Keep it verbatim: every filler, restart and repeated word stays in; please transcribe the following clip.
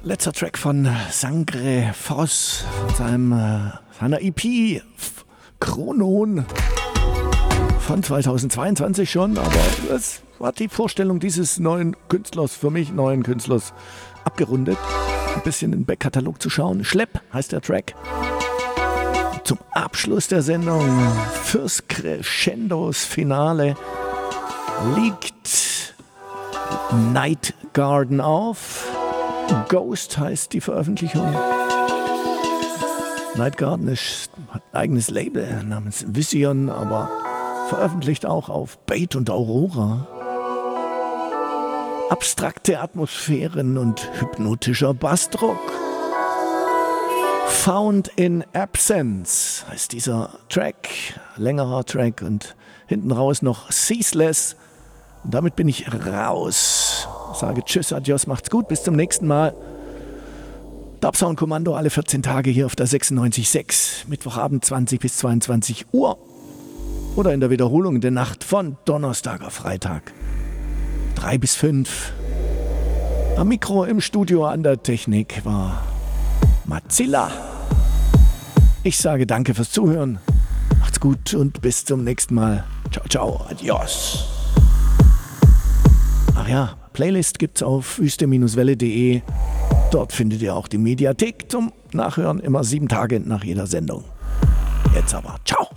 Letzter Track von Sangre Foss, von seinem, äh, seiner E P Chronon von zweitausendzweiundzwanzig schon, aber das war die Vorstellung dieses neuen Künstlers, für mich neuen Künstlers, abgerundet. Ein bisschen in den Backkatalog zu schauen. Schlepp heißt der Track. Zum Abschluss der Sendung, fürs Crescendos Finale, liegt Night Garden auf. Ghost heißt die Veröffentlichung. Night Garden ist, hat ein eigenes Label namens Vision, aber veröffentlicht auch auf Bait und Aurora. Abstrakte Atmosphären und hypnotischer Bassdruck. Found in Absence heißt dieser Track, längerer Track und hinten raus noch Ceaseless. Und damit bin ich raus. Sage Tschüss, Adios, macht's gut, bis zum nächsten Mal. Dubsound Kommando alle vierzehn Tage hier auf der sechsundneunzig Komma sechs. Mittwochabend zwanzig bis zweiundzwanzig Uhr. Oder in der Wiederholung in der Nacht von Donnerstag auf Freitag. drei bis fünf. Am Mikro im Studio an der Technik war Mozilla. Ich sage danke fürs Zuhören. Macht's gut und bis zum nächsten Mal. Ciao, ciao, adios. Ach ja, Playlist gibt's auf wüste Welle punkt de. Dort findet ihr auch die Mediathek zum Nachhören, immer sieben Tage nach jeder Sendung. Jetzt aber, ciao.